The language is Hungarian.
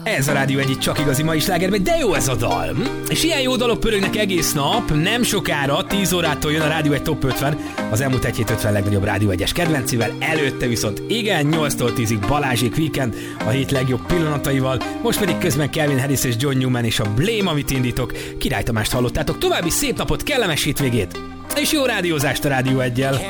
Ez a Rádió Egy csak igazi mai slágerben, de jó ez a dal. És ilyen jó dalok pörögnek egész nap, nem sokára, 10 órától jön a Rádió Egy Top 50, az elmúlt egy hét 50 legnagyobb Rádió Egyes kedvencivel, előtte viszont igen, 8-tól 10-ig Balázsék Weekend, a hét legjobb pillanataival, most pedig közben Calvin Harris és John Newman és a Blame, amit indítok. Király Tamást hallottátok, további szép napot, kellemes hétvégét, és jó rádiózást a Rádió Eggyel.